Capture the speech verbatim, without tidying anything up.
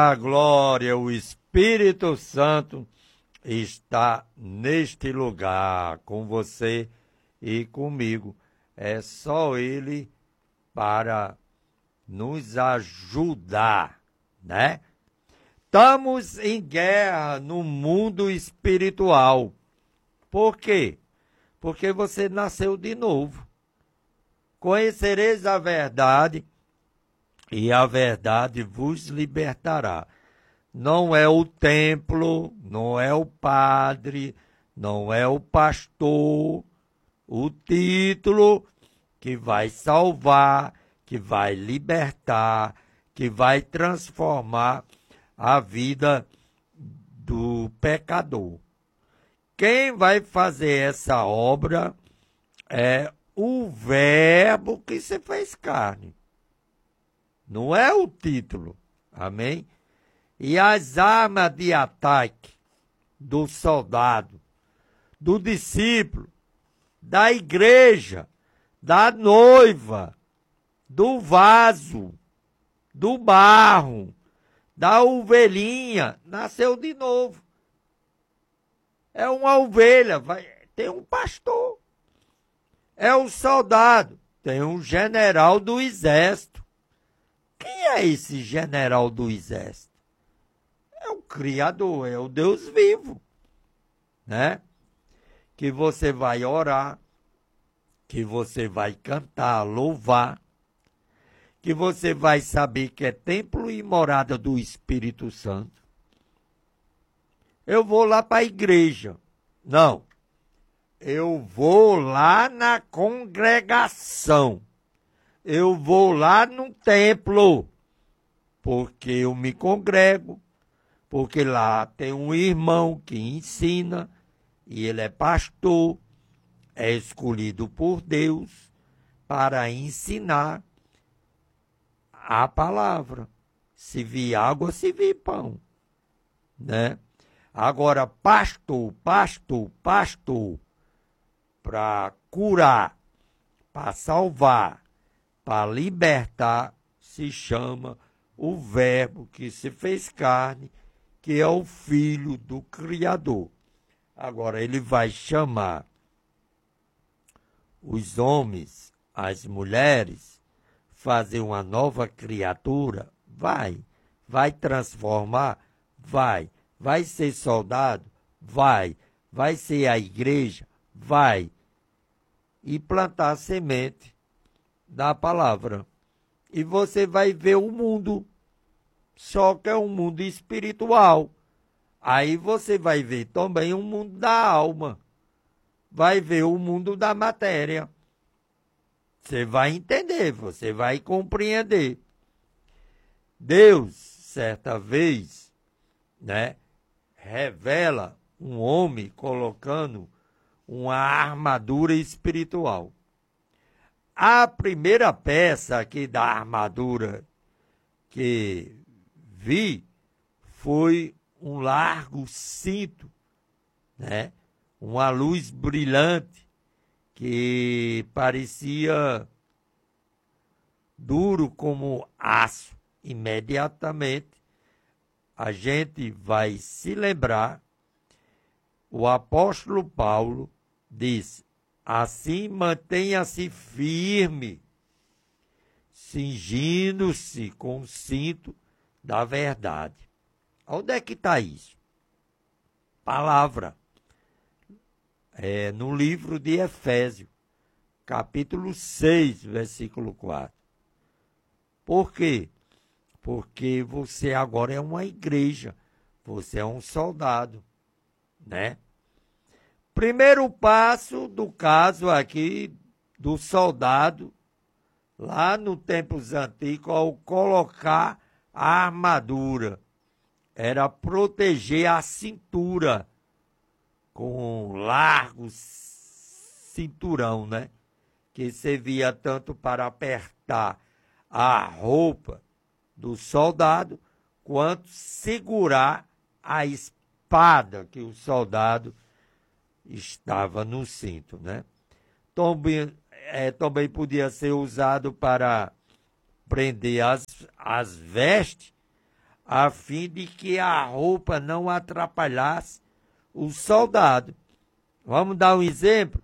A glória, o Espírito Santo está neste lugar com você e comigo. É só Ele para nos ajudar, né? Estamos em guerra no mundo espiritual. Por quê? Porque você nasceu de novo. Conhecereis a verdade e a verdade vos libertará. Não é o templo, não é o padre, não é o pastor, o título que vai salvar, que vai libertar, que vai transformar a vida do pecador. Quem vai fazer essa obra é o Verbo que se fez carne. Não é o título. Amém? E as armas de ataque do soldado, do discípulo, da igreja, da noiva, do vaso, do barro, da ovelhinha, nasceu de novo. É uma ovelha, vai, tem um pastor. É um soldado, tem um general do exército. Quem é esse general do exército? É o Criador, é o Deus vivo, né? Que você vai orar, que você vai cantar, louvar, que você vai saber que é templo e morada do Espírito Santo. Eu vou lá para a igreja. Não. Eu vou lá na congregação. Eu vou lá no templo. Porque eu me congrego. Porque lá tem um irmão que ensina. E ele é pastor. É escolhido por Deus para ensinar a palavra. Se vir água, se vir pão. Né? Agora, pastor, pastor, pastor, para curar, para salvar, para libertar, se chama o Verbo que se fez carne, que é o Filho do Criador. Agora, ele vai chamar os homens, as mulheres, fazer uma nova criatura? Vai. Vai transformar? Vai. Vai ser soldado? Vai. Vai ser a igreja? Vai. E plantar a semente da palavra. E você vai ver o mundo. Só que é um mundo espiritual. Aí você vai ver também o mundo da alma. Vai ver o mundo da matéria. Você vai entender, você vai compreender. Deus, certa vez, né, revela um homem colocando uma armadura espiritual. A primeira peça aqui da armadura que vi foi um largo cinto, né? Uma luz brilhante que parecia duro como aço. Imediatamente a gente vai se lembrar, o apóstolo Paulo diz: assim mantenha-se firme, cingindo-se com o cinto da verdade. Onde é que está isso? Palavra. É no livro de Efésios, capítulo seis, versículo quatro. Por quê? Porque você agora é uma igreja, você é um soldado, né? Primeiro passo do caso aqui do soldado, lá no tempos antigos, ao colocar a armadura, era proteger a cintura com um largo cinturão, né? Que servia tanto para apertar a roupa do soldado, quanto segurar a espada que o soldado estava no cinto, né? Também, é, também podia ser usado para prender as, as vestes a fim de que a roupa não atrapalhasse o soldado. Vamos dar um exemplo?